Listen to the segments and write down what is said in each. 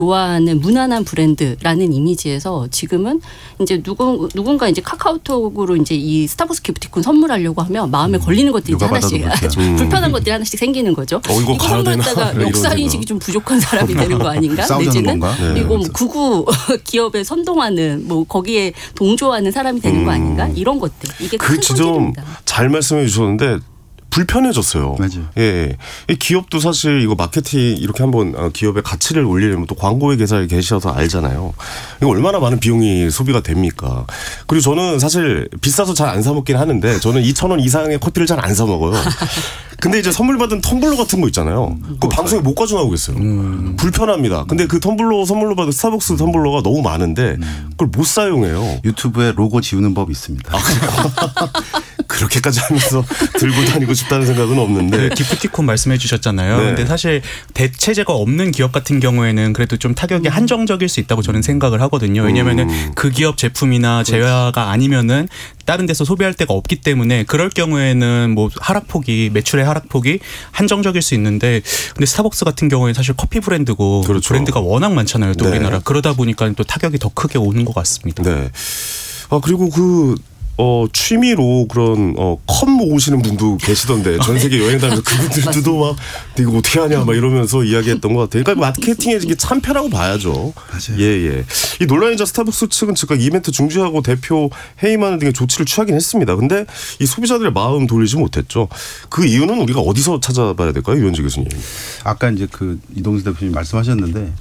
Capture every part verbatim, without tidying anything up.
좋아하는 무난한 브랜드라는 이미지에서 지금은 이제 누군 누군가 이제 카카오톡으로 이제 이 스타벅스 기프티콘 선물하려고 하면 마음에 음, 걸리는 것들이 이제 하나씩 음. 불편한 것들이 하나씩 생기는 거죠. 어, 이거, 이거 선물했다가 역사 인식이 좀 부족한 사람이 되는 거 아닌가? 내지는 네. 이거 뭐 극우 기업에 선동하는 뭐 거기에 동조하는 사람이 되는 음. 거 아닌가? 이런 것들 이게 큰 그 지점 잘 말씀해 주셨는데. 불편해졌어요. 맞아요. 예, 예. 기업도 사실 이거 마케팅 이렇게 한번 기업의 가치를 올리려면 또 광고의 계좌에 계셔서 알잖아요. 이거 얼마나 많은 비용이 소비가 됩니까? 그리고 저는 사실 비싸서 잘 안 사 먹긴 하는데 저는 이천 원 이상의 커피를 잘 안 사 먹어요. 근데 이제 선물 받은 텀블러 같은 거 있잖아요. 음, 그 방송에 못 가져 나오겠어요. 음. 불편합니다. 근데 그 텀블러 선물로 받은 스타벅스 텀블러가 너무 많은데 그걸 못 사용해요. 유튜브에 로고 지우는 법이 있습니다. 아, 그렇게까지 하면서 들고 다니고 싶다는 생각은 없는데. 그 기프티콘 말씀해 주셨잖아요. 네. 근데 사실 대체제가 없는 기업 같은 경우에는 그래도 좀 타격이 한정적일 수 있다고 저는 생각을 하거든요. 왜냐하면은 음. 그 기업 제품이나 제화가 아니면은 다른 데서 소비할 데가 없기 때문에 그럴 경우에는 뭐 하락폭이 매출의 하락폭이 한정적일 수 있는데 근데 스타벅스 같은 경우에는 사실 커피 브랜드고 그렇죠. 브랜드가 워낙 많잖아요. 또 네. 우리나라. 그러다 보니까 또 타격이 더 크게 오는 것 같습니다. 네. 아 그리고 그 어, 취미로 그런 어, 컵 모으시는 분도 계시던데 전 세계 여행 다니면서 그분들도 막 이거 어떻게 하냐 막 이러면서 이야기했던 것 같아요. 그러니까 마케팅에 이게 참패라고 봐야죠. 맞아요. 예, 예. 이 논란이자 스타벅스 측은 즉각 이벤트 중지하고 대표 해임하는 등의 조치를 취하긴 했습니다. 근데 이 소비자들의 마음 돌리지 못했죠. 그 이유는 우리가 어디서 찾아봐야 될까요, 유현지 교수님? 아까 이제 그 이동수 대표님 말씀하셨는데.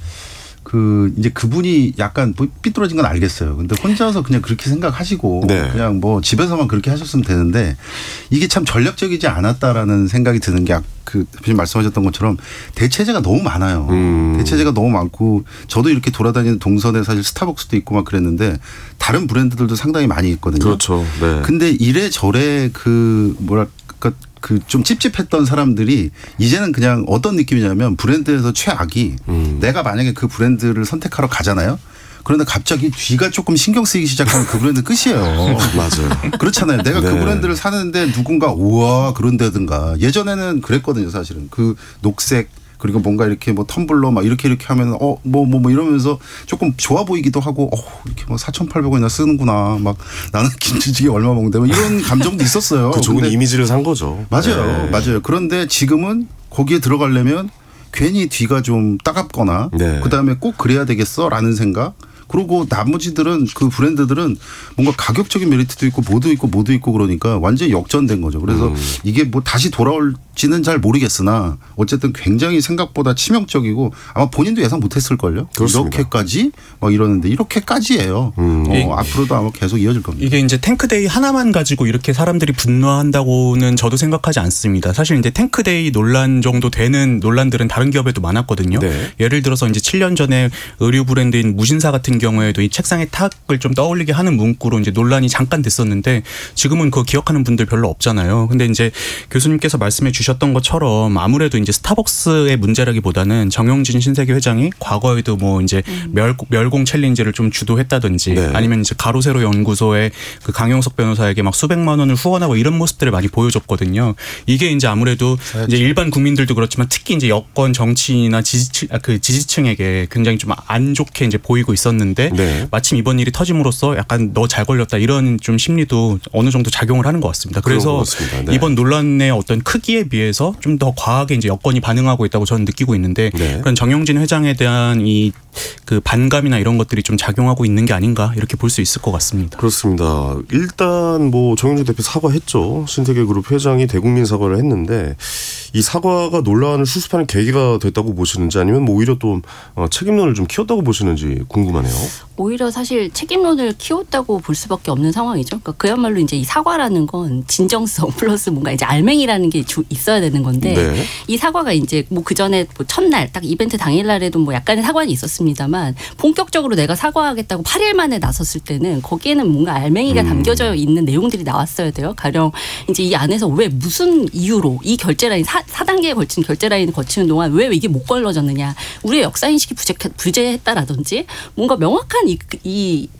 그 이제 그분이 약간 삐뚤어진 건 알겠어요. 근데 혼자서 그냥 그렇게 생각하시고 네. 그냥 뭐 집에서만 그렇게 하셨으면 되는데 이게 참 전략적이지 않았다라는 생각이 드는 게 그 대표님 말씀하셨던 것처럼 대체제가 너무 많아요. 음. 대체제가 너무 많고 저도 이렇게 돌아다니는 동선에 사실 스타벅스도 있고 막 그랬는데 다른 브랜드들도 상당히 많이 있거든요. 그렇죠. 네. 근데 이래저래 그 뭐랄까 그 좀 찝찝했던 사람들이 이제는 그냥 어떤 느낌이냐면 브랜드에서 최악이 음. 내가 만약에 그 브랜드를 선택하러 가잖아요. 그런데 갑자기 뒤가 조금 신경 쓰이기 시작하면 그 브랜드 끝이에요. 맞아요. 그렇잖아요. 내가 네. 그 브랜드를 사는데 누군가 우와 그런다든가 예전에는 그랬거든요. 사실은 그 녹색 그리고 뭔가 이렇게 뭐 텀블러 막 이렇게 이렇게 하면 어 뭐 뭐 뭐 이러면서 조금 좋아 보이기도 하고 어 이렇게 뭐 사천팔백 원이나 쓰는구나 막 나는 김치찌개 얼마 먹는데 뭐 이런 감정도 있었어요. 그 좋은 이미지를 산 거죠. 맞아요. 네. 맞아요. 그런데 지금은 거기에 들어가려면 괜히 뒤가 좀 따갑거나 네. 그다음에 꼭 그래야 되겠어라는 생각. 그리고 나머지들은 그 브랜드들은 뭔가 가격적인 메리트도 있고 뭐도 있고 뭐도 있고 그러니까 완전히 역전된 거죠. 그래서 음. 이게 뭐 다시 돌아올지는 잘 모르겠으나 어쨌든 굉장히 생각보다 치명적이고 아마 본인도 예상 못했을걸요. 그렇습니다. 이렇게까지 막 이러는데 이렇게까지예요. 음. 어, 앞으로도 아마 계속 이어질 겁니다. 이게 이제 탱크데이 하나만 가지고 이렇게 사람들이 분노한다고는 저도 생각하지 않습니다. 사실 이제 탱크데이 논란 정도 되는 논란들은 다른 기업에도 많았거든요. 네. 예를 들어서 이제 칠 년 전에 의류 브랜드인 무신사 같은 경우에도 이 책상의 탁을 좀 떠올리게 하는 문구로 이제 논란이 잠깐 됐었는데 지금은 그거 기억하는 분들 별로 없잖아요. 근데 이제 교수님께서 말씀해 주셨던 것처럼 아무래도 이제 스타벅스의 문제라기보다는 정용진 신세계 회장이 과거에도 뭐 이제 음. 멸, 멸공 챌린지를 좀 주도했다든지 네. 아니면 이제 가로세로 연구소의 그 강용석 변호사에게 막 수백만 원을 후원하고 이런 모습들을 많이 보여줬거든요. 이게 이제 아무래도 이제 일반 국민들도 그렇지만 특히 이제 여권 정치인이나 지지층, 그 지지층에게 굉장히 좀 안 좋게 이제 보이고 있었는데 네. 마침 이번 일이 터짐으로써 약간 너 잘 걸렸다 이런 좀 심리도 어느 정도 작용을 하는 것 같습니다. 그래서 네. 이번 논란의 어떤 크기에 비해서 좀 더 과하게 이제 여건이 반응하고 있다고 저는 느끼고 있는데 네. 그런 정영진 회장에 대한 이 그 반감이나 이런 것들이 좀 작용하고 있는 게 아닌가 이렇게 볼 수 있을 것 같습니다. 그렇습니다. 일단 뭐 정영진 대표 사과했죠. 신세계그룹 회장이 대국민 사과를 했는데 이 사과가 논란을 수습하는 계기가 됐다고 보시는지 아니면 뭐 오히려 또 책임론을 좀 키웠다고 보시는지 궁금하네요. 오히려 사실 책임론을 키웠다고 볼 수밖에 없는 상황이죠. 그러니까 그야말로 이제 이 사과라는 건 진정성 플러스 뭔가 이제 알맹이라는 게 주, 있어야 되는 건데 네. 이 사과가 이제 뭐 그 전에 뭐 첫날 딱 이벤트 당일날에도 뭐 약간의 사과는 있었습니다만 본격적으로 내가 사과하겠다고 팔 일 만에 나섰을 때는 거기에는 뭔가 알맹이가 음. 담겨져 있는 내용들이 나왔어야 돼요. 가령 이제 이 안에서 왜 무슨 이유로 이 결제 라인 사, 사 단계에 걸친 결제 라인을 거치는 동안 왜 이게 못 걸러졌느냐. 우리의 역사인식이 부재, 부재했다라든지 뭔가 명확한 이, 이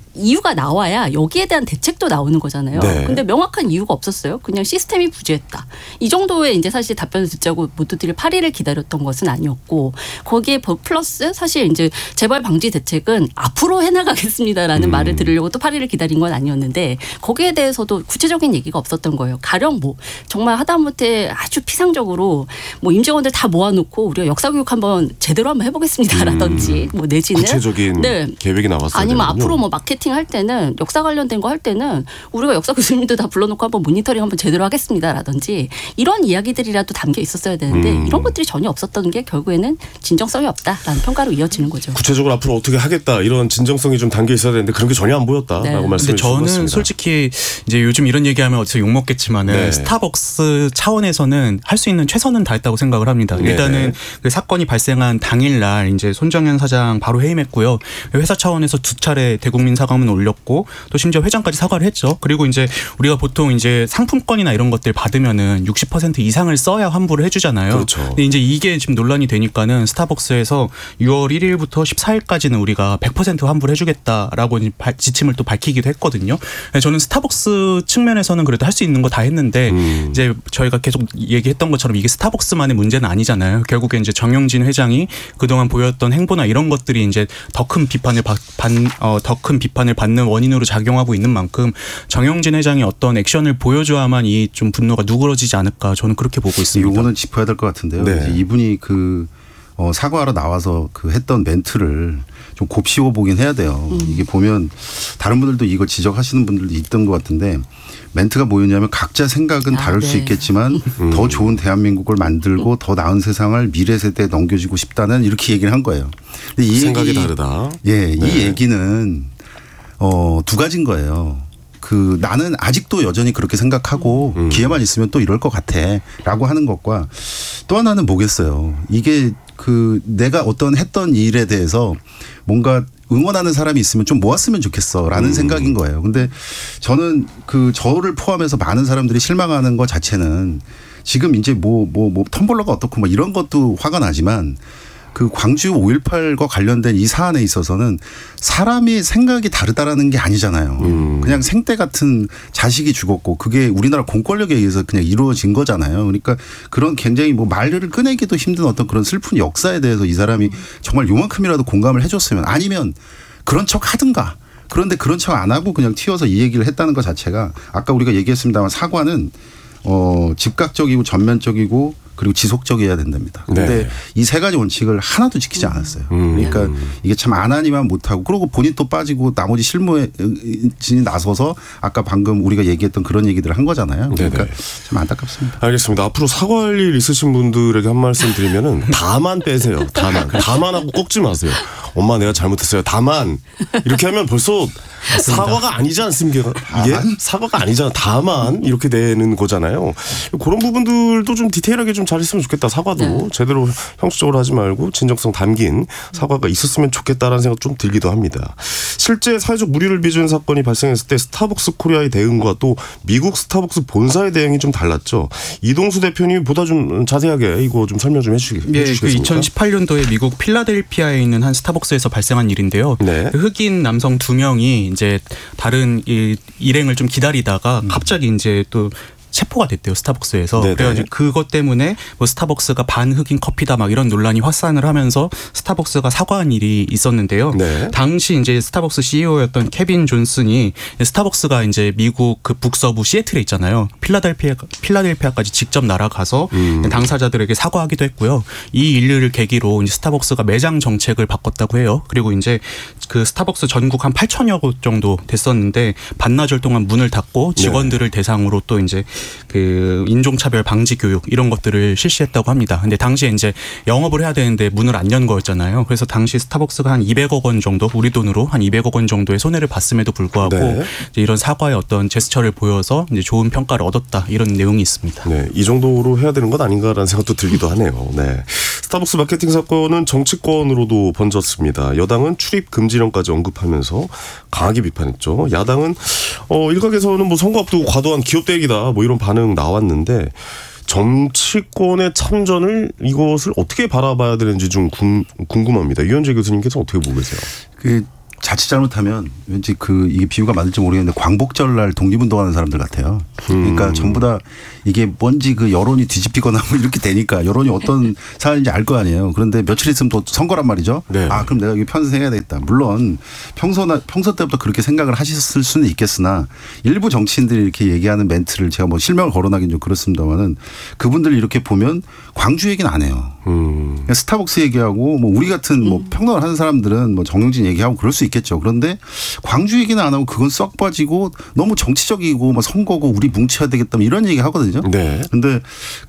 이유가 나와야 여기에 대한 대책도 나오는 거잖아요. 네. 근데 명확한 이유가 없었어요. 그냥 시스템이 부재했다. 이 정도의 이제 사실 답변을 듣자고 모두들이 팔 일을 기다렸던 것은 아니었고 거기에 플러스 사실 이제 재발 방지 대책은 앞으로 해나가겠습니다라는 음. 말을 들으려고 또 팔 일을 기다린 건 아니었는데 거기에 대해서도 구체적인 얘기가 없었던 거예요. 가령 뭐 정말 하다못해 아주 피상적으로 뭐 임직원들 다 모아놓고 우리가 역사교육 한번 제대로 한번 해보겠습니다라든지 뭐 내지는 구체적인 네. 계획이 나왔어요. 아니면 앞으로 뭐 마케팅 할 때는 역사 관련된 거 할 때는 우리가 역사 교수님들 다 불러놓고 한번 모니터링 한번 제대로 하겠습니다라든지 이런 이야기들이라도 담겨 있었어야 되는데 음. 이런 것들이 전혀 없었던 게 결국에는 진정성이 없다라는 평가로 이어지는 거죠. 구체적으로 앞으로 어떻게 하겠다 이런 진정성이 좀 담겨 있어야 되는데 그런 게 전혀 안 보였다라고 네. 말씀해 근데 저는 주셨습니다. 솔직히 이제 요즘 이런 얘기하면 어디서 욕 먹겠지만은 네. 스타벅스 차원에서는 할 수 있는 최선은 다했다고 생각을 합니다. 네. 일단은 그 사건이 발생한 당일날 이제 손정현 사장 바로 해임했고요. 회사 차원에서 두 차례 대국민 사과문 올렸고 또 심지어 회장까지 사과를 했죠. 그리고 이제 우리가 보통 이제 상품권이나 이런 것들 받으면은 육십 퍼센트 이상을 써야 환불을 해주잖아요. 그렇죠. 근데 이제 이게 지금 논란이 되니까는 스타벅스에서 유월 일일부터 십사일까지는 우리가 백 퍼센트 환불해주겠다라고 지침을 또 밝히기도 했거든요. 저는 스타벅스 측면에서는 그래도 할 수 있는 거 다 했는데 음. 이제 저희가 계속 얘기했던 것처럼 이게 스타벅스만의 문제는 아니잖아요. 결국에 이제 정영진 회장이 그동안 보였던 행보나 이런 것들이 이제 더 큰 비판을 받, 어, 더 큰 비판을 받는 원인으로 작용하고 있는 만큼 정영진 회장이 어떤 액션을 보여줘야만 이 좀 분노가 누그러지지 않을까 저는 그렇게 보고 있습니다. 이거는 짚어야 될 것 같은데요. 네. 이제 이분이 그 어, 사과하러 나와서 그 했던 멘트를 좀 곱씹어 보긴 해야 돼요. 음. 이게 보면 다른 분들도 이걸 지적하시는 분들도 있던 것 같은데 멘트가 뭐였냐면 각자 생각은 아, 다를 네. 수 있겠지만 음. 더 좋은 대한민국을 만들고 더 나은 세상을 미래 세대에 넘겨주고 싶다는 이렇게 얘기를 한 거예요. 근데 이 생각이 얘기, 다르다. 예, 네. 이 얘기는 어, 두 가지인 거예요. 그 나는 아직도 여전히 그렇게 생각하고 음. 기회만 있으면 또 이럴 것 같아라고 하는 것과 또 하나는 뭐겠어요. 이게 그 내가 어떤 했던 일에 대해서 뭔가 응원하는 사람이 있으면 좀 모았으면 좋겠어라는 음. 생각인 거예요. 근데 저는 그 저를 포함해서 많은 사람들이 실망하는 것 자체는 지금 이제 뭐 뭐 뭐 텀블러가 어떻고 뭐 이런 것도 화가 나지만 그 광주 오일팔과 관련된 이 사안에 있어서는 사람이 생각이 다르다라는 게 아니잖아요. 음. 그냥 생떼 같은 자식이 죽었고 그게 우리나라 공권력에 의해서 그냥 이루어진 거잖아요. 그러니까 그런 굉장히 뭐 말을 꺼내기도 힘든 어떤 그런 슬픈 역사에 대해서 이 사람이 정말 요만큼이라도 공감을 해줬으면 아니면 그런 척 하든가. 그런데 그런 척 안 하고 그냥 튀어서 이 얘기를 했다는 것 자체가 아까 우리가 얘기했습니다만 사과는 어 즉각적이고 전면적이고 그리고 지속적이어야 된답니다. 그런데 네. 이 세 가지 원칙을 하나도 지키지 않았어요. 음. 그러니까 이게 참 안 하니만 못하고 그러고 본인 또 빠지고 나머지 실무에 진이 나서서 아까 방금 우리가 얘기했던 그런 얘기들을 한 거잖아요. 그러니까 네네. 참 안타깝습니다. 알겠습니다. 앞으로 사과할 일 있으신 분들에게 한 말씀 드리면은 다만 빼세요. 다만. 다만하고 꺾지 마세요. 엄마 내가 잘못했어요. 다만 이렇게 하면 벌써 사과가 아니지 않습니까? 이게 다만? 사과가 아니잖아. 다만 이렇게 되는 거잖아요. 그런 부분들도 좀 디테일하게 좀 잘했으면 좋겠다. 사과도 네. 제대로 형식적으로 하지 말고 진정성 담긴 사과가 있었으면 좋겠다라는 생각 좀 들기도 합니다. 실제 사회적 물의를 빚은 사건이 발생했을 때 스타벅스 코리아의 대응과 또 미국 스타벅스 본사의 대응이 좀 달랐죠. 이동수 대표님이 보다 좀 자세하게 이거 좀 설명 좀 해주시, 예, 해주시겠습니까? 그 이천십팔 년도에 미국 필라델피아에 있는 한 스타벅스에서 발생한 일인데요. 네. 그 흑인 남성 두 명이 이제 다른 이 일행을 좀 기다리다가 갑자기 이제 또 체포가 됐대요. 스타벅스에서. 네네. 그래가지고 그것 때문에 뭐 스타벅스가 반흑인 커피다 막 이런 논란이 확산을 하면서 스타벅스가 사과한 일이 있었는데요. 네. 당시 이제 스타벅스 씨이오였던 케빈 존슨이 스타벅스가 이제 미국 그 북서부 시애틀에 있잖아요. 필라델피아 필라델피아까지 직접 날아가서 음. 당사자들에게 사과하기도 했고요. 이 일을 계기로 이제 스타벅스가 매장 정책을 바꿨다고 해요. 그리고 이제 그 스타벅스 전국 한 팔천여 곳 정도 됐었는데 반나절 동안 문을 닫고 직원들을 네. 대상으로 또 이제 그 인종차별 방지 교육 이런 것들을 실시했다고 합니다. 근데 당시에 이제 영업을 해야 되는데 문을 안 연 거였잖아요. 그래서 당시 스타벅스가 한 이백억 원 정도 우리 돈으로 한 이백억 원 정도의 손해를 봤음에도 불구하고 네. 이제 이런 사과의 어떤 제스처를 보여서 이제 좋은 평가를 얻었다 이런 내용이 있습니다. 네, 이 정도로 해야 되는 것 아닌가라는 생각도 들기도 하네요. 네, 스타벅스 마케팅 사건은 정치권으로도 번졌습니다. 여당은 출입 금지령까지 언급하면서 강하게 비판했죠. 야당은 어, 일각에서는 뭐 선거 앞두고 과도한 기업 대행이다 뭐 이런 반응 나왔는데 정치권의 참전을 이것을 어떻게 바라봐야 되는지 좀 궁, 궁금합니다. 유현재 교수님께서 어떻게 보고 계세요? 그 자칫 잘못하면 왠지 그 이게 비유가 맞을지 모르겠는데 광복절 날 독립운동하는 사람들 같아요. 그러니까 음. 전부 다 이게 뭔지 그 여론이 뒤집히거나 뭐 이렇게 되니까 여론이 어떤 사안인지 알 거 아니에요. 그런데 며칠 있으면 또 선거란 말이죠. 네. 아 그럼 내가 이거 편승해야 되겠다. 물론 평소나 평소 때부터 그렇게 생각을 하셨을 수는 있겠으나 일부 정치인들이 이렇게 얘기하는 멘트를 제가 뭐 실명을 거론하기는 좀 그렇습니다만은 그분들 이렇게 보면 광주 얘기는 안 해요. 음. 스타벅스 얘기하고 뭐 우리 같은 뭐 평론을 하는 사람들은 뭐 정영진 얘기하고 그럴 수 있겠죠. 그런데 광주 얘기는 안 하고 그건 썩 빠지고 너무 정치적이고 뭐 선거고 우리 뭉쳐야 되겠다 뭐 이런 얘기 하거든요. 네. 근데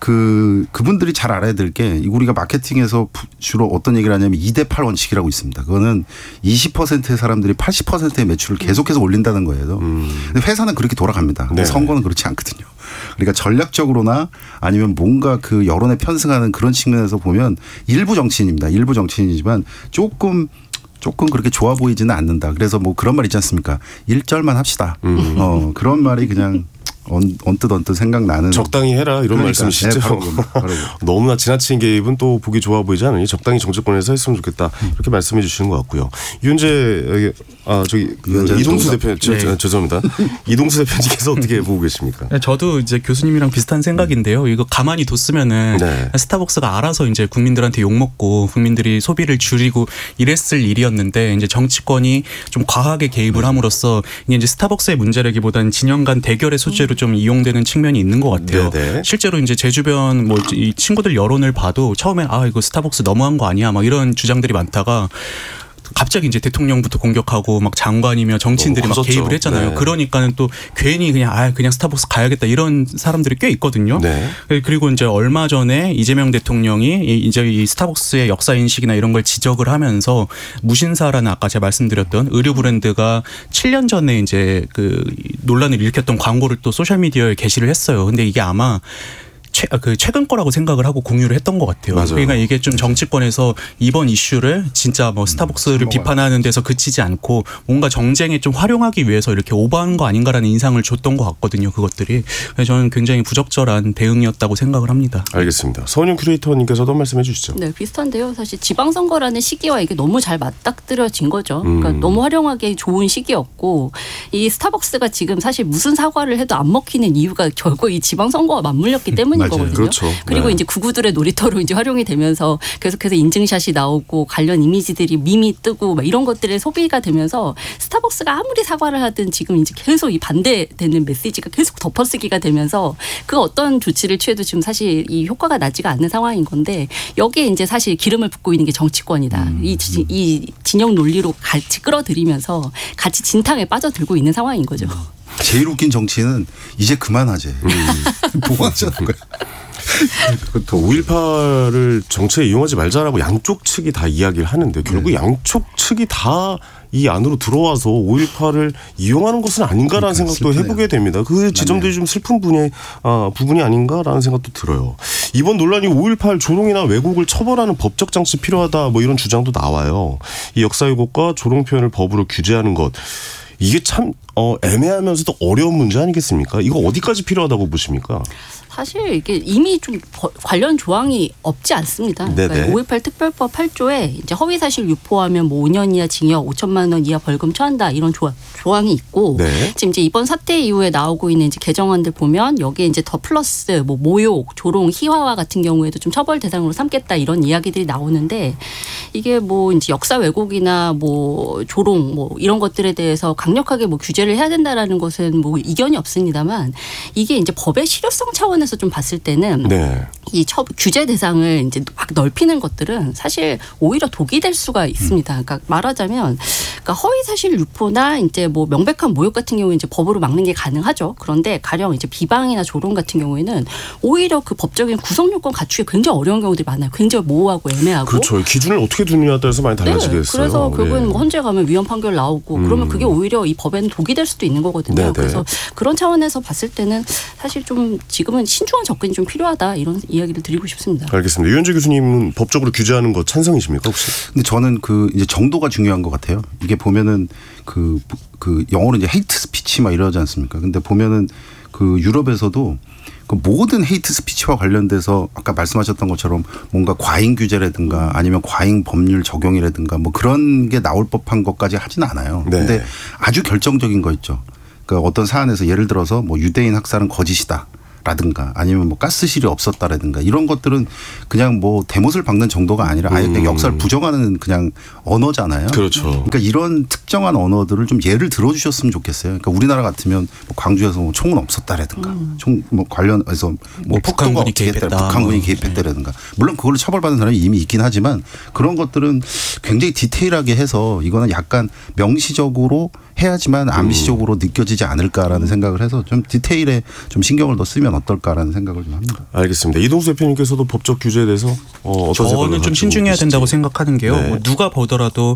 그 그분들이 잘 알아야 될 게 우리가 마케팅에서 주로 어떤 얘기를 하냐면 이 대 팔 원칙이라고 있습니다. 그거는 이십 퍼센트의 사람들이 팔십 퍼센트의 매출을 계속해서 올린다는 거예요. 음. 근데 회사는 그렇게 돌아갑니다. 근데 네. 선거는 그렇지 않거든요. 그러니까 전략적으로나 아니면 뭔가 그 여론에 편승하는 그런 측면에서 보면 일부 정치인입니다. 일부 정치인이지만 조금 조금 그렇게 좋아 보이지는 않는다. 그래서 뭐 그런 말 있지 않습니까? 일절만 합시다. 음. 어, 그런 말이 그냥 언, 언뜻 언뜻 생각나는. 적당히 해라 이런 그러니까, 말씀이시죠. 네, 바로, 바로. 너무나 지나친 개입은 또 보기 좋아 보이지 않으니 적당히 정치권에서 했으면 좋겠다 이렇게 말씀해 주시는 것 같고요. 이윤재 아 저기 그 이동수 대표 네. 죄송합니다. 이동수 대표님께서 어떻게 보고 계십니까? 저도 이제 교수님이랑 비슷한 생각인데요. 이거 가만히 뒀으면은 네. 스타벅스가 알아서 이제 국민들한테 욕 먹고 국민들이 소비를 줄이고 이랬을 일이었는데 이제 정치권이 좀 과하게 개입을 함으로써 이게 이제 스타벅스의 문제라기보다는 진영 간 대결의 소재로 좀 이용되는 측면이 있는 것 같아요. 네네. 실제로 이제 제 주변 뭐 이 친구들 여론을 봐도 처음에 아 이거 스타벅스 너무한 거 아니야 막 이런 주장들이 많다가 갑자기 이제 대통령부터 공격하고 막 장관이며 정치인들이 막 개입을 했잖아요. 네. 그러니까는 또 괜히 그냥 아 그냥 스타벅스 가야겠다 이런 사람들이 꽤 있거든요. 네. 그리고 이제 얼마 전에 이재명 대통령이 이제 이 스타벅스의 역사 인식이나 이런 걸 지적을 하면서 무신사라는 아까 제가 말씀드렸던 의류 브랜드가 칠 년 전에 이제 그 논란을 일으켰던 광고를 또 소셜 미디어에 게시를 했어요. 근데 이게 아마 최, 그 최근 거라고 생각을 하고 공유를 했던 것 같아요. 맞아요. 그러니까 이게 좀 정치권에서 이번 이슈를 진짜 뭐 스타벅스를 음, 비판하는 데서 그치지 않고 뭔가 정쟁에 좀 활용하기 위해서 이렇게 오버한 거 아닌가라는 인상을 줬던 것 같거든요. 그것들이. 그래서 저는 굉장히 부적절한 대응이었다고 생각을 합니다. 알겠습니다. 서은영 큐레이터님께서도 말씀해 주시죠. 네, 비슷한데요. 사실 지방선거라는 시기와 이게 너무 잘 맞닥뜨려진 거죠. 그러니까 음. 너무 활용하기 좋은 시기였고 이 스타벅스가 지금 사실 무슨 사과를 해도 안 먹히는 이유가 결국 이 지방선거와 맞물렸기 때문에 거거든요. 그렇죠. 그리고 네. 이제 구구들의 놀이터로 이제 활용이 되면서 계속해서 인증샷이 나오고 관련 이미지들이 밈이 뜨고 막 이런 것들의 소비가 되면서 스타벅스가 아무리 사과를 하든 지금 이제 계속 이 반대되는 메시지가 계속 덮어쓰기가 되면서 그 어떤 조치를 취해도 지금 사실 이 효과가 나지가 않는 상황인 건데 여기에 이제 사실 기름을 붓고 있는 게 정치권이다. 음. 이, 지, 이 진영 논리로 같이 끌어들이면서 같이 진탕에 빠져들고 있는 상황인 거죠. 음. 제일 웃긴 정치는 이제 그만하재. 음. 뭐 하자는 거야. 오일팔을 정치에 이용하지 말자라고 양쪽 측이 다 이야기를 하는데 결국 네. 양쪽 측이 다 이 안으로 들어와서 오일팔을 이용하는 것은 아닌가라는 그러니까 생각도 슬프네요. 해보게 됩니다. 그 지점들이 좀 슬픈 분야, 아, 부분이 아닌가라는 생각도 들어요. 이번 논란이 오일팔 조롱이나 왜곡을 처벌하는 법적 장치 필요하다 뭐 이런 주장도 나와요. 이 역사 왜곡과 조롱 표현을 법으로 규제하는 것. 이게 참 어, 애매하면서도 어려운 문제 아니겠습니까? 이거 어디까지 필요하다고 보십니까? 사실 이게 이미 좀 관련 조항이 없지 않습니다. 그러니까 오일팔 특별법 팔 조에 이제 허위 사실 유포하면 뭐 오 년 이하 징역 오천만 원 이하 벌금 처한다 이런 조항, 조항이 있고 네. 지금 이제 이번 사태 이후에 나오고 있는 이제 개정안들 보면 여기에 이제 더 플러스 뭐 모욕, 조롱, 희화화 같은 경우에도 좀 처벌 대상으로 삼겠다 이런 이야기들이 나오는데 이게 뭐 이제 역사 왜곡이나 뭐 조롱 뭐 이런 것들에 대해서 강력하게 뭐 규제를 해야 된다라는 것은 뭐 이견이 없습니다만 이게 이제 법의 실효성 차원에서 좀 봤을 때는 네. 이 처, 규제 대상을 이제 막 넓히는 것들은 사실 오히려 독이 될 수가 있습니다. 그러니까 말하자면 그러니까 허위 사실 유포나 이제 뭐 명백한 모욕 같은 경우에 이제 법으로 막는 게 가능하죠. 그런데 가령 이제 비방이나 조롱 같은 경우에는 오히려 그 법적인 구성 요건 갖추기 굉장히 어려운 경우들이 많아요. 굉장히 모호하고 애매하고. 그렇죠. 기준을 어떻게 두느냐에 따라서 많이 달라지겠어요. 네. 그래서 결국은 네. 뭐 헌재 가면 위헌 판결 나오고 음. 그러면 그게 오히려 이 법에는 독이 될 수도 있는 거거든요. 네네. 그래서 그런 차원에서 봤을 때는 사실 좀 지금은 신중한 접근이 좀 필요하다 이런 이야기를 드리고 싶습니다. 알겠습니다. 유현재 교수님은 법적으로 규제하는 것 찬성이십니까 혹시? 근데 저는 그 이제 정도가 중요한 것 같아요. 이게 보면은 그, 그 영어로 이제 헤이트 스피치 막 이러지 않습니까? 근데 보면은 그 유럽에서도 그 모든 헤이트 스피치와 관련돼서 아까 말씀하셨던 것처럼 뭔가 과잉 규제라든가 아니면 과잉 법률 적용이라든가 뭐 그런 게 나올 법한 것까지 하진 않아요. 네. 근데 아주 결정적인 거 있죠. 그러니까 어떤 사안에서 예를 들어서 뭐 유대인 학살은 거짓이다. 라든가 아니면 뭐 가스실이 없었다라든가 이런 것들은 그냥 뭐 대못을 박는 정도가 아니라 아예 그냥 역사를 부정하는 그냥 언어잖아요. 그렇죠. 그러니까 이런 특정한 언어들을 좀 예를 들어주셨으면 좋겠어요. 그러니까 우리나라 같으면 뭐 광주에서 뭐 총은 없었다라든가 음. 총 뭐 관련해서 뭐 폭도가 어떻게 했다, 북한군이 개입했다라든가 물론 그걸로 처벌받는 사람이 이미 있긴 하지만 그런 것들은 굉장히 디테일하게 해서 이거는 약간 명시적으로 해야지만 암시적으로 음. 느껴지지 않을까라는 생각을 해서 좀 디테일에 좀 신경을 더 쓰면 어떨까라는 생각을 좀 합니다. 알겠습니다. 이동수 대표님께서도 법적 규제에 대해서 어, 어떤 저는 좀 신중해야 된다고 생각하는 게요. 네. 뭐 누가 보더라도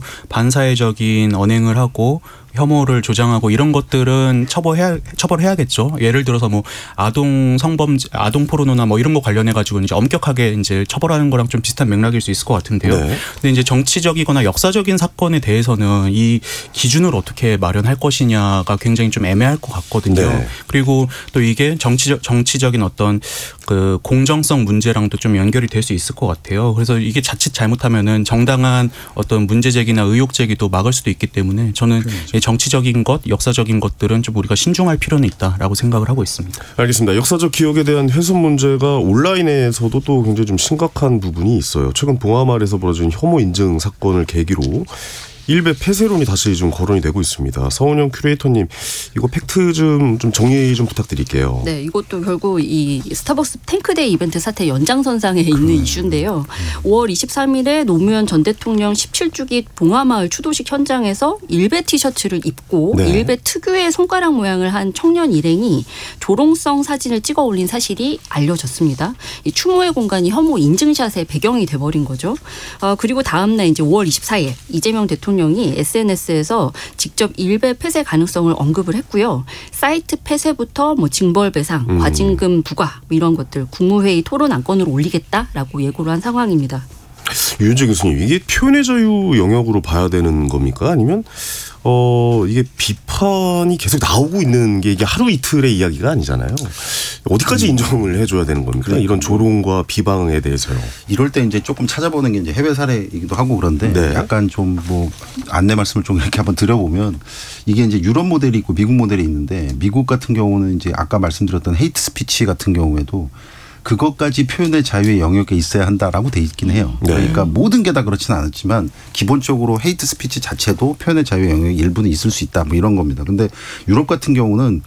반사회적인 언행을 하고 혐오를 조장하고 이런 것들은 처벌해야 처벌해야겠죠. 예를 들어서 뭐 아동 성범죄, 아동 포르노나 뭐 이런 거 관련해 가지고 이제 엄격하게 이제 처벌하는 거랑 좀 비슷한 맥락일 수 있을 것 같은데요. 네. 근데 이제 정치적이거나 역사적인 사건에 대해서는 이 기준을 어떻게 마련할 것이냐가 굉장히 좀 애매할 것 같거든요. 네. 그리고 또 이게 정치적 정치적인 어떤 그 공정성 문제랑도 좀 연결이 될 수 있을 것 같아요. 그래서 이게 자칫 잘못하면은 정당한 어떤 문제 제기나 의혹 제기도 막을 수도 있기 때문에 저는 그렇죠. 정치적인 것, 역사적인 것들은 좀 우리가 신중할 필요는 있다라고 생각을 하고 있습니다. 알겠습니다. 역사적 기억에 대한 훼손 문제가 온라인에서도 또 굉장히 좀 심각한 부분이 있어요. 최근 봉하마을에서 벌어진 혐오 인증 사건을 계기로 일베 폐쇄론이 다시 좀 거론이 되고 있습니다. 서은영 큐레이터님, 이거 팩트 좀, 좀 정리 좀 부탁드릴게요. 네, 이것도 결국 이 스타벅스 탱크데이 이벤트 사태 연장선상에 있는 음. 이슈인데요. 오월 이십삼일에 노무현 전 대통령 십칠 주기 봉하마을 추도식 현장에서 일베 티셔츠를 입고 네. 일베 특유의 손가락 모양을 한 청년 일행이 조롱성 사진을 찍어 올린 사실이 알려졌습니다. 이 추모의 공간이 혐오 인증샷의 배경이 돼버린 거죠. 어, 그리고 다음 날 이제 오월 이십사일 이재명 대통령 대통령이 에스엔에스에서 직접 일베 폐쇄 가능성을 언급을 했고요. 사이트 폐쇄부터 뭐 징벌 배상, 음. 과징금 부과 뭐 이런 것들 국무회의 토론 안건으로 올리겠다라고 예고를 한 상황입니다. 유현재 교수님, 이게 표현의 자유 영역으로 봐야 되는 겁니까? 아니면 어 이게 비판이 계속 나오고 있는 게 이게 하루 이틀의 이야기가 아니잖아요. 어디까지 인정을 해줘야 되는 겁니까? 그러니까 이런 조롱과 비방에 대해서요. 이럴 때 이제 조금 찾아보는 게 이제 해외 사례이기도 하고 그런데 네. 약간 좀 뭐 안내 말씀을 좀 이렇게 한번 드려보면 이게 이제 유럽 모델이 있고 미국 모델이 있는데 미국 같은 경우는 이제 아까 말씀드렸던 헤이트 스피치 같은 경우에도 그것까지 표현의 자유의 영역에 있어야 한다라고 돼 있긴 해요. 네. 그러니까 모든 게 다 그렇지는 않았지만 기본적으로 헤이트 스피치 자체도 표현의 자유의 영역의 일부는 있을 수 있다 뭐 이런 겁니다. 근데 유럽 같은 경우는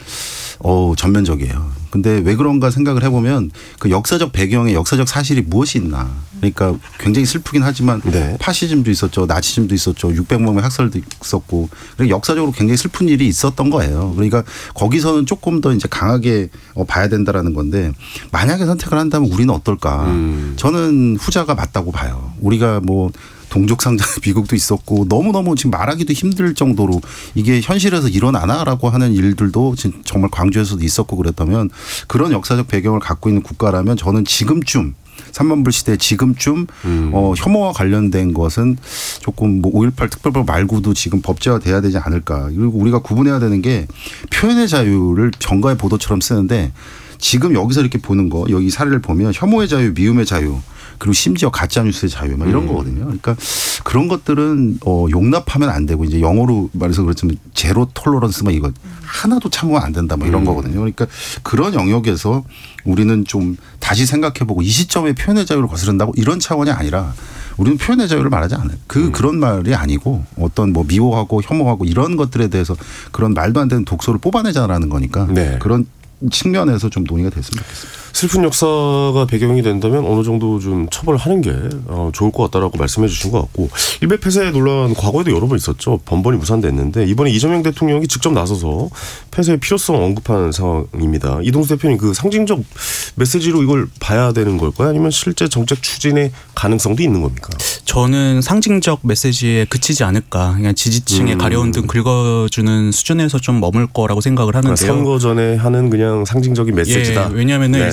어, 전면적이에요. 근데 왜 그런가 생각을 해보면 그 역사적 배경에 역사적 사실이 무엇이 있나. 그러니까 굉장히 슬프긴 하지만 네. 파시즘도 있었죠. 나치즘도 있었죠. 육백만 명의 학살도 있었고. 그러니까 역사적으로 굉장히 슬픈 일이 있었던 거예요. 그러니까 거기서는 조금 더 이제 강하게 봐야 된다라는 건데 만약에 선택을 한다면 우리는 어떨까. 음. 저는 후자가 맞다고 봐요. 우리가 뭐 동족상장의 비극도 있었고 너무너무 지금 말하기도 힘들 정도로 이게 현실에서 일어나나라고 하는 일들도 정말 광주에서도 있었고 그랬다면 그런 역사적 배경을 갖고 있는 국가라면 저는 지금쯤 삼만불 시대 지금쯤 음. 어, 혐오와 관련된 것은 조금 뭐 오일팔 특별법 말고도 지금 법제화돼야 되지 않을까. 그리고 우리가 구분해야 되는 게 표현의 자유를 정가의 보도처럼 쓰는데 지금 여기서 이렇게 보는 거 여기 사례를 보면 혐오의 자유, 미움의 자유 그리고 심지어 가짜뉴스의 자유 막 이런 음. 거거든요. 그러니까 그런 것들은 어, 용납하면 안 되고 이제 영어로 말해서 그렇지만 제로 톨러런스 막 이거 하나도 참으면 안 된다 뭐 이런 음. 거거든요. 그러니까 그런 영역에서 우리는 좀 다시 생각해보고 이 시점에 표현의 자유를 거스른다고 이런 차원이 아니라 우리는 표현의 자유를 말하지 않아요. 그 음. 그런 말이 아니고 어떤 뭐 미워하고 혐오하고 이런 것들에 대해서 그런 말도 안 되는 독소를 뽑아내자라는 거니까 네. 그런 측면에서 좀 논의가 됐으면 좋겠습니다. 슬픈 역사가 배경이 된다면 어느 정도 좀 처벌하는 게 좋을 것 같다라고 말씀해 주신 것 같고 일베 폐쇄 논란 과거에도 여러 번 있었죠. 번번이 무산됐는데 이번에 이재명 대통령이 직접 나서서 폐쇄의 필요성 언급한 상황입니다. 이동수 대표님 그 상징적 메시지로 이걸 봐야 되는 걸까요? 아니면 실제 정책 추진의 가능성도 있는 겁니까? 저는 상징적 메시지에 그치지 않을까. 그냥 지지층에 음. 가려운 등 긁어주는 수준에서 좀 머물 거라고 생각을 하는데요. 그러니까 선거 전에 하는 그냥 상징적인 메시지다. 예, 왜냐하면 네. 일단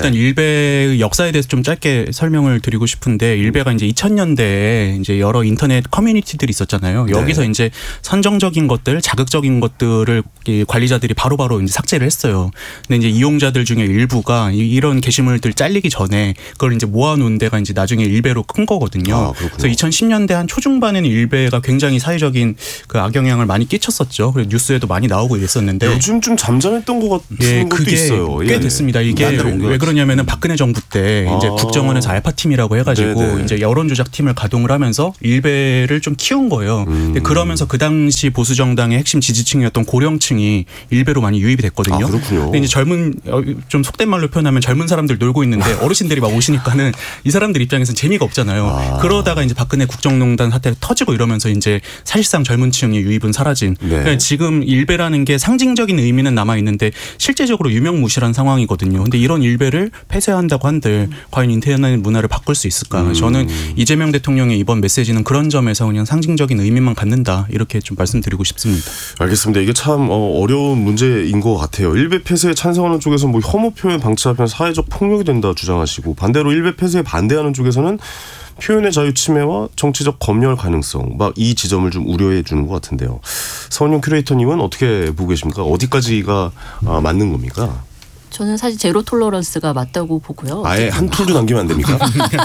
일단 일베의 역사에 대해서 좀 짧게 설명을 드리고 싶은데 일베가 이제 이천 년대에 이제 여러 인터넷 커뮤니티들이 있었잖아요. 여기서 네. 이제 선정적인 것들, 자극적인 것들을 관리자들이 바로바로 이제 삭제를 했어요. 근데 이제 이용자들 중에 일부가 이런 게시물들 잘리기 전에 그걸 이제 모아놓은 데가 이제 나중에 일베로 큰 거거든요. 아, 그래서 이천십 년대 한 초중반에는 일베가 굉장히 사회적인 그 악영향을 많이 끼쳤었죠. 그래서 뉴스에도 많이 나오고 이랬었는데 요즘 좀 잠잠했던 것 같은 예, 것도 그게 있어요. 꽤 예. 됐습니다. 이게 왜, 왜 그러냐면은 박근혜 정부 때 아. 이제 국정원에서 알파팀이라고 해가지고 네네. 이제 여론조작팀을 가동을 하면서 일베를 좀 키운 거예요. 음. 근데 그러면서 그 당시 보수 정당의 핵심 지지층이었던 고령층이 일베로 많이 유입이 됐거든요. 아, 그렇군요. 근데 이제 젊은 좀 속된 말로 표현하면 젊은 사람들 놀고 있는데 어르신들이 막 오시니까는 이 사람들 입장에서는 재미가 없잖아요. 아. 그러다가 이제 박근혜 국정농단 사태가 터지고 이러면서 이제 사실상 젊은 층의 유입은 사라진. 네. 그러니까 지금 일베라는 게 상징적인 의미는 남아 있는데 실제적으로 유명무실한 상황이거든요. 근데 이런 일베를 폐쇄한다고 한들 과연 인터넷 문화를 바꿀 수 있을까? 음. 저는 이재명 대통령의 이번 메시지는 그런 점에서 그냥 상징적인 의미만 갖는다 이렇게 좀 말씀드리고 싶습니다. 알겠습니다. 이게 참 어려운 문제인 것 같아요. 일베 폐쇄에 찬성하는 쪽에서 뭐 혐오 표현 방치하면 사회적 폭력이 된다 주장하시고 반대로 일베 폐쇄에 반대하는 쪽에서는 표현의 자유 침해와 정치적 검열 가능성 막 이 지점을 좀 우려해 주는 것 같은데요. 서은영 큐레이터님은 어떻게 보고 계십니까? 어디까지가 아, 맞는 겁니까? 저는 사실 제로 톨러런스가 맞다고 보고요. 아예 한 툴도 남기면 안 됩니까?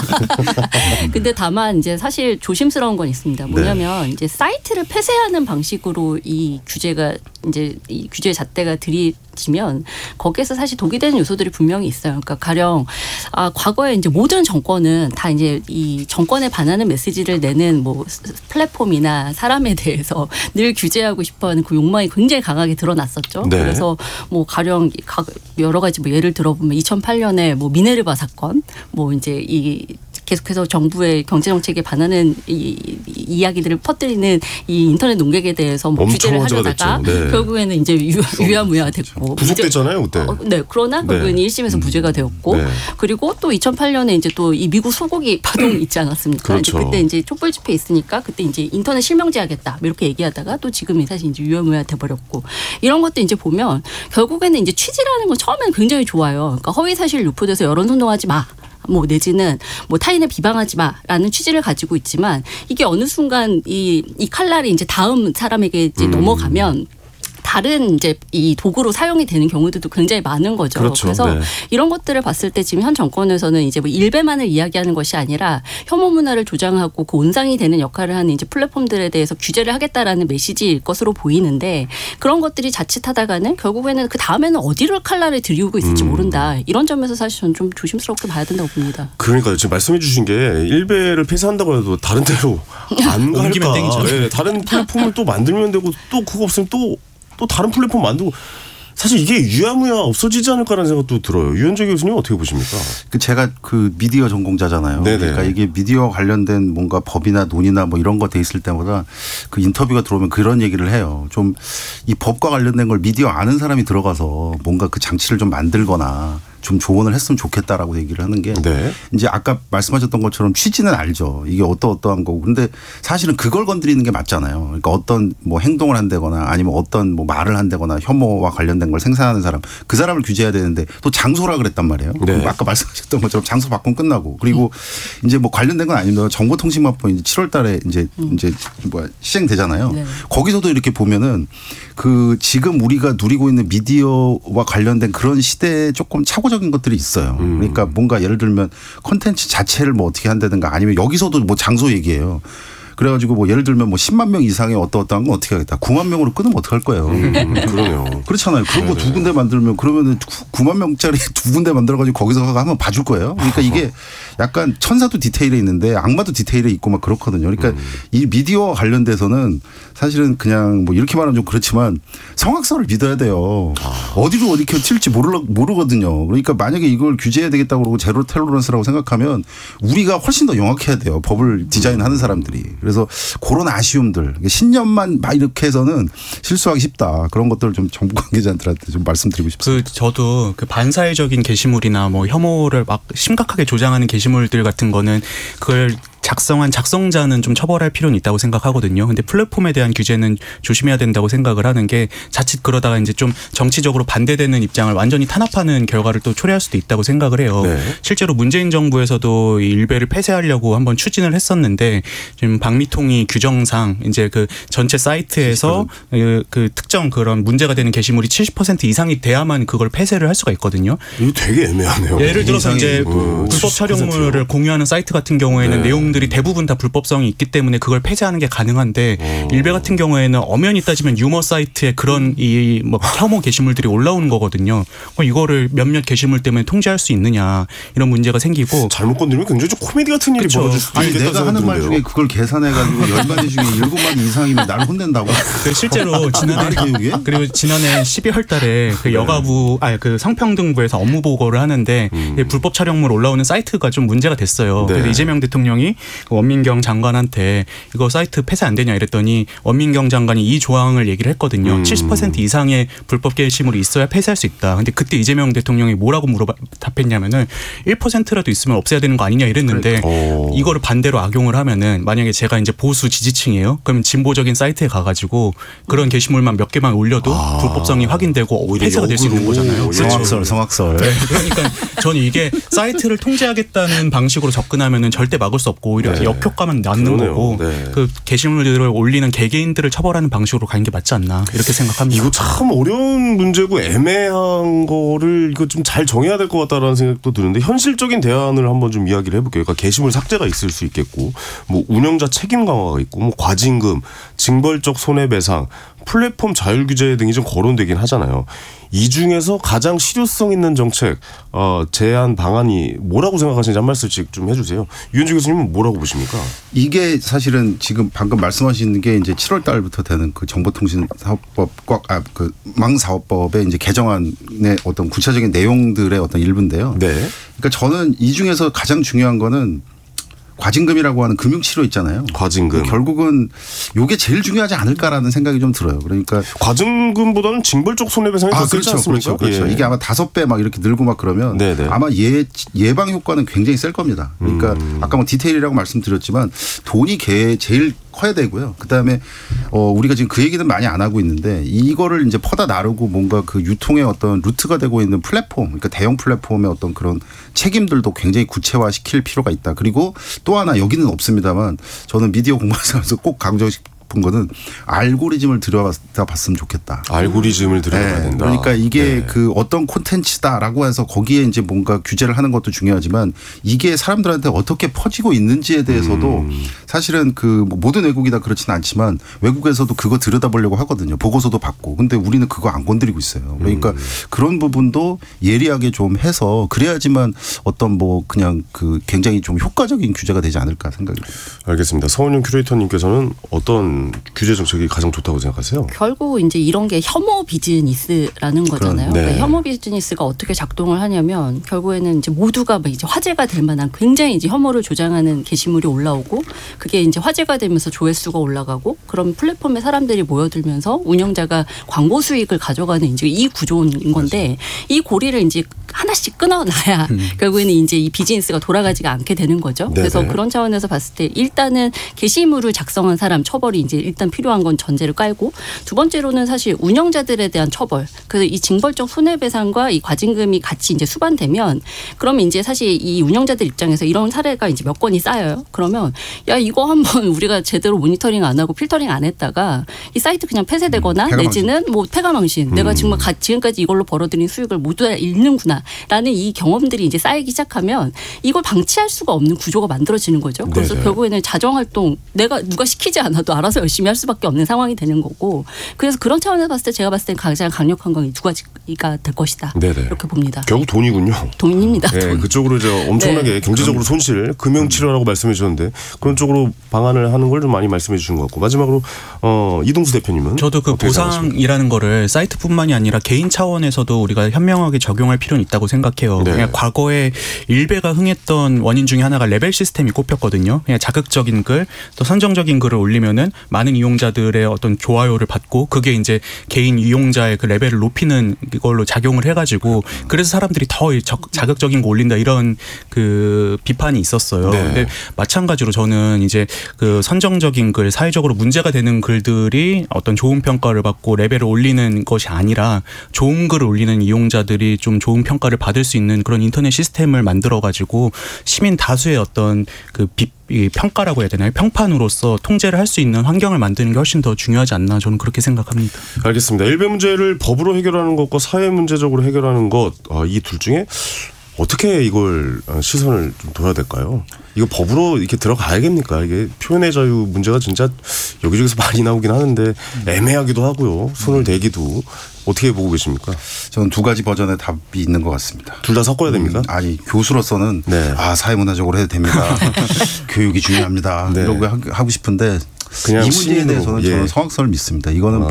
근데 다만 이제 사실 조심스러운 건 있습니다. 뭐냐면 네. 이제 사이트를 폐쇄하는 방식으로 이 규제가 이제 이 규제 잣대가 들이지면 거기에서 사실 독이 되는 요소들이 분명히 있어요. 그러니까 가령 아 과거에 이제 모든 정권은 다 이제 이 정권에 반하는 메시지를 내는 뭐 플랫폼이나 사람에 대해서 늘 규제하고 싶어하는 그 욕망이 굉장히 강하게 드러났었죠. 네. 그래서 뭐 가령 여러 가지 뭐 예를 들어보면 이천팔 년에 뭐 미네르바 사건, 뭐 이제 이 계속해서 정부의 경제 정책에 반하는 이, 이 이야기들을 퍼뜨리는 이 인터넷 논객에 대해서 뭐 규제를 하려다가 네. 결국에는 이제 유, 유야무야 됐고 구속됐잖아요 그때. 어, 네, 그러나 결국은 네. 일 심에서 무죄가 되었고 네. 그리고 또 이천팔 년에 이제 또 이 미국 소고기 파동 있지 않았습니까? 그렇죠. 이제 그때 이제 촛불 집회 있으니까 그때 이제 인터넷 실명제하겠다 이렇게 얘기하다가 또 지금이 사실 이제 유야무야 돼버렸고 이런 것도 이제 보면 결국에는 이제 취지라는 건 처음에는 굉장히 좋아요. 그러니까 허위 사실 유포돼서 여론 선동하지 마. 뭐 내지는 뭐 타인을 비방하지 마라는 취지를 가지고 있지만 이게 어느 순간 이, 이 칼날이 이제 다음 사람에게 이제 음. 넘어가면 다른 이제 이 도구로 사용이 되는 경우들도 굉장히 많은 거죠. 그렇죠. 그래서 네. 이런 것들을 봤을 때 지금 현 정권에서는 이제 뭐 일베만을 이야기하는 것이 아니라 혐오 문화를 조장하고 그 온상이 되는 역할을 하는 이제 플랫폼들에 대해서 규제를 하겠다라는 메시지일 것으로 보이는데 그런 것들이 자칫하다가는 결국에는 그 다음에는 어디를 칼날을 들이우고 있을지 음. 모른다. 이런 점에서 사실 저는 좀 조심스럽게 봐야 된다고 봅니다. 그러니까요. 지금 말씀해 주신 게 일베를 폐쇄한다고 해도 다른 데로 안 갈까. 옮기면 땡이죠. 네, 다른 플랫폼을 또 만들면 되고 또 그거 없으면 또 또 다른 플랫폼 만들고 사실 이게 유야무야 없어지지 않을까라는 생각도 들어요. 유현재 교수님 어떻게 보십니까? 그 제가 그 미디어 전공자잖아요. 네네. 그러니까 이게 미디어 관련된 뭔가 법이나 논의나 뭐 이런 거 돼 있을 때마다 그 인터뷰가 들어오면 그런 얘기를 해요. 좀 이 법과 관련된 걸 미디어 아는 사람이 들어가서 뭔가 그 장치를 좀 만들거나 좀 조언을 했으면 좋겠다라고 얘기를 하는 게 네. 이제 아까 말씀하셨던 것처럼 취지는 알죠. 이게 어떠어떠한 거고. 근데 사실은 그걸 건드리는 게 맞잖아요. 그러니까 어떤 뭐 행동을 한다거나 아니면 어떤 뭐 말을 한다거나 혐오와 관련된 걸 생산하는 사람 그 사람을 규제해야 되는데 또 장소라 그랬단 말이에요. 네. 아까 말씀하셨던 것처럼 장소 바꾸면 끝나고 그리고 음. 이제 뭐 관련된 건 아닙니다. 정보통신망법 이제 칠월 달에 이제 음. 이제 뭐야 시행되잖아요. 네. 거기서도 이렇게 보면은 그 지금 우리가 누리고 있는 미디어와 관련된 그런 시대에 조금 착오적인 것들이 있어요. 음. 그러니까 뭔가 예를 들면 콘텐츠 자체를 뭐 어떻게 한다든가 아니면 여기서도 뭐 장소 얘기해요. 그래가지고 뭐 예를 들면 뭐 십만 명 이상의 어떠어떠한 건 어떻게 하겠다. 구만 명으로 끊으면 어떡할 거예요. 음, 그러네요. 그렇잖아요. 그런 거 두 군데 만들면 그러면은 구만 명짜리 두 군데 만들어가지고 거기서 한번 봐줄 거예요. 그러니까 이게 약간 천사도 디테일에 있는데 악마도 디테일에 있고 막 그렇거든요. 그러니까 음. 이 미디어와 관련돼서는 사실은 그냥 뭐 이렇게 말하면 좀 그렇지만 성악설을 믿어야 돼요. 아. 어디로 어디 튈지 모르, 모르거든요. 그러니까 만약에 이걸 규제해야 되겠다고 그러고 제로 텔러런스라고 생각하면 우리가 훨씬 더 영악해야 돼요. 법을 디자인하는 사람들이. 그래서 그런 아쉬움들 신념만 막 이렇게 해서는 실수하기 쉽다. 그런 것들을 좀 정부 관계자들한테 좀 말씀드리고 싶습니다. 그 저도 그 반사회적인 게시물이나 뭐 혐오를 막 심각하게 조장하는 게시물들 같은 거는 그걸 작성한 작성자는 좀 처벌할 필요는 있다고 생각하거든요. 근데 플랫폼에 대한 규제는 조심해야 된다고 생각을 하는 게 자칫 그러다가 이제 좀 정치적으로 반대되는 입장을 완전히 탄압하는 결과를 또 초래할 수도 있다고 생각을 해요. 네. 실제로 문재인 정부에서도 이 일베를 폐쇄하려고 한번 추진을 했었는데 지금 방미통위 규정상 이제 그 전체 사이트에서 그, 그 특정 그런 문제가 되는 게시물이 칠십 퍼센트 이상이 돼야만 그걸 폐쇄를 할 수가 있거든요. 이거 되게 애매하네요. 예를 들어서 이제 음, 불법 촬영물을 공유하는 사이트 같은 경우에는 네. 내용들이 대부분 다 불법성이 있기 때문에 그걸 폐쇄하는 게 가능한데 오. 일베 같은 경우에는 엄연히 따지면 유머 사이트에 그런 이 뭐 혐오 게시물들이 올라오는 거거든요. 이거를 몇몇 게시물 때문에 통제할 수 있느냐 이런 문제가 생기고 잘못 건드리면 굉장히 좀 코미디 같은 일이 벌어질 수도 아니 있겠다. 내가 하는 말 중에 그걸 계산해가지고 열 마디 중에 일곱 마디 이상이면 나를 혼낸다고. 실제로 지난해 그리고 지난해 십이월 달에 그 여가부 아니 그 성평등부에서 업무 보고를 하는데 음. 불법 촬영물 올라오는 사이트가 좀 문제가 됐어요. 네. 그래서 이재명 대통령이 원민경 장관한테 이거 사이트 폐쇄 안 되냐 이랬더니 원민경 장관이 이 조항을 얘기를 했거든요. 음. 칠십 퍼센트 이상의 불법 게시물이 있어야 폐쇄할 수 있다. 근데 그때 이재명 대통령이 뭐라고 물어봐 답했냐면은 일 퍼센트라도 있으면 없애야 되는 거 아니냐 이랬는데 오. 이거를 반대로 악용을 하면은 만약에 제가 이제 보수 지지층이에요. 그러면 진보적인 사이트에 가가지고 그런 게시물만 몇 개만 올려도 아. 불법성이 확인되고 폐쇄가 될 수 있는 거잖아요. 성악설, 성악설. 네. 그러니까 저는 이게 사이트를 통제하겠다는 방식으로 접근하면은 절대 막을 수 없고 오히려 네. 역효과만 낳는 그러네요. 거고 네. 그 게시물들을 올리는 개개인들을 처벌하는 방식으로 가는 게 맞지 않나 이렇게 생각합니다. 이거 참 어려운 문제고 애매한 거를 이거 좀 잘 정해야 될 것 같다라는 생각도 드는데 현실적인 대안을 한번 좀 이야기를 해볼게요. 그러니까 게시물 삭제가 있을 수 있겠고 뭐 운영자 책임 강화가 있고 뭐 과징금, 징벌적 손해배상, 플랫폼 자율 규제 등이 좀 거론되긴 하잖아요. 이 중에서 가장 실효성 있는 정책 어, 제안 방안이 뭐라고 생각하시는지 한 말씀씩 좀 해주세요. 유현주 교수님은 뭐라고 보십니까? 이게 사실은 지금 방금 말씀하시는 게 이제 칠월 달부터 되는 그 정보통신사업법과 아, 그 망사업법의 이제 개정안의 어떤 구체적인 내용들의 어떤 일부인데요. 네. 그러니까 저는 이 중에서 가장 중요한 거는 과징금이라고 하는 금융치료 있잖아요. 과징금. 결국은 이게 제일 중요하지 않을까라는 생각이 좀 들어요. 그러니까 과징금보다는 징벌적 손해배상이 아, 더 그렇죠, 세지 않습니까? 그렇죠, 그렇죠. 예. 이게 아마 다섯 배 막 이렇게 늘고 막 그러면 네네. 아마 예, 예방 효과는 굉장히 셀 겁니다. 그러니까 음. 아까 뭐 디테일이라고 말씀드렸지만 돈이 개 제일 커야 되고요. 그다음에 어 우리가 지금 그 얘기는 많이 안 하고 있는데 이거를 이제 퍼다 나르고 뭔가 그 유통의 어떤 루트가 되고 있는 플랫폼, 그러니까 대형 플랫폼의 어떤 그런 책임들도 굉장히 구체화시킬 필요가 있다. 그리고 또 하나 여기는 없습니다만 저는 미디어 공부하면서 꼭 강조 싶은 거는 알고리즘을 들여다 봤으면 좋겠다. 알고리즘을 들여다봐야 네. 된다. 그러니까 이게 네. 그 어떤 콘텐츠다라고 해서 거기에 이제 뭔가 규제를 하는 것도 중요하지만 이게 사람들한테 어떻게 퍼지고 있는지에 대해서도 음. 사실은 그 모든 외국이 다 그렇지는 않지만 외국에서도 그거 들여다보려고 하거든요. 보고서도 받고. 근데 우리는 그거 안 건드리고 있어요. 그러니까 음. 그런 부분도 예리하게 좀 해서 그래야지만 어떤 뭐 그냥 그 굉장히 좀 효과적인 규제가 되지 않을까 생각이 듭니다. 알겠습니다. 서은영 큐레이터님께서는 어떤 규제 정책이 가장 좋다고 생각하세요? 결국 이제 이런 게 혐오 비즈니스라는 거잖아요. 네. 그러니까 혐오 비즈니스가 어떻게 작동을 하냐면 결국에는 이제 모두가 이제 화제가 될 만한 굉장히 이제 혐오를 조장하는 게시물이 올라오고 그게 이제 화제가 되면서 조회수가 올라가고 그럼 플랫폼에 사람들이 모여들면서 운영자가 광고 수익을 가져가는 이제 이 구조인 건데 맞아요. 이 고리를 이제 하나씩 끊어놔야 음. 결국에는 이제 이 비즈니스가 돌아가지가 않게 되는 거죠. 네네. 그래서 그런 차원에서 봤을 때 일단은 게시물을 작성한 사람 처벌이 이제 일단 필요한 건 전제를 깔고 두 번째로는 사실 운영자들에 대한 처벌. 그래서 이 징벌적 손해배상과 이 과징금이 같이 이제 수반되면 그러면 이제 사실 이 운영자들 입장에서 이런 사례가 이제 몇 건이 쌓여요. 그러면 야 이거 한번 우리가 제대로 모니터링 안 하고 필터링 안 했다가 이 사이트 그냥 폐쇄되거나 음, 내지는 뭐 폐가망신. 음. 내가 정말 지금까지 이걸로 벌어들인 수익을 모두 다 잃는구나라는 이 경험들이 이제 쌓이기 시작하면 이걸 방치할 수가 없는 구조가 만들어지는 거죠. 그래서 네네. 결국에는 자정활동 내가 누가 시키지 않아도 알아서 열심히 할 수밖에 없는 상황이 되는 거고 그래서 그런 차원에서 봤을 때 제가 봤을 때 가장 강력한 건 이 두 가지가 될 것이다. 네네. 이렇게 봅니다. 결국 돈이군요. 돈입니다. 네, 돈. 그쪽으로 이제 엄청나게 네. 경제적으로 손실, 금융치료라고 말씀해 주셨는데 그런 쪽으로 방안을 하는 걸 좀 많이 말씀해 주신 것 같고 마지막으로 어, 이동수 대표님은 저도 그 보상이라는 거를 사이트뿐만이 아니라 개인 차원에서도 우리가 현명하게 적용할 필요는 있다고 생각해요. 네. 그냥 과거에 일베가 흥했던 원인 중에 하나가 레벨 시스템이 꼽혔거든요. 그냥 자극적인 글, 또 선정적인 글을 올리면은 많은 이용자들의 어떤 좋아요를 받고 그게 이제 개인 이용자의 그 레벨을 높이는 걸로 작용을 해가지고 그래서 사람들이 더 자극적인 거 올린다 이런 그 비판이 있었어요. 네. 근데 마찬가지로 저는 이제 그 선정적인 글, 사회적으로 문제가 되는 글들이 어떤 좋은 평가를 받고 레벨을 올리는 것이 아니라 좋은 글을 올리는 이용자들이 좀 좋은 평가를 받을 수 있는 그런 인터넷 시스템을 만들어가지고 시민 다수의 어떤 그 비, 이 평가라고 해야 되나요? 평판으로서 통제를 할 수 있는 환경을 만드는 게 훨씬 더 중요하지 않나 저는 그렇게 생각합니다. 알겠습니다. 일배 문제를 법으로 해결하는 것과 사회 문제적으로 해결하는 것, 이 둘 중에 어떻게 이걸 시선을 좀 둬야 될까요? 이거 법으로 이렇게 들어가야겠습니까? 이게 표현의 자유 문제가 진짜 여기저기서 많이 나오긴 하는데 애매하기도 하고요. 손을 대기도. 어떻게 보고 계십니까? 저는 두 가지 버전의 답이 있는 것 같습니다. 둘 다 섞어야 됩니까? 음, 아니 교수로서는 네. 아 사회문화적으로 해도 됩니다. 교육이 중요합니다. 네. 이러고 하고 싶은데 이 문제에 대해서는 예. 저는 성악설을 믿습니다. 이거는 아.